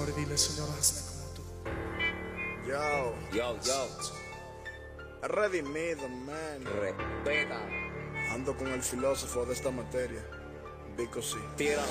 Señor, y dile, Señor, hazme como tú. Yo. Redimido, man. Respeta. Ando con el filósofo de esta materia, Vico C. Tira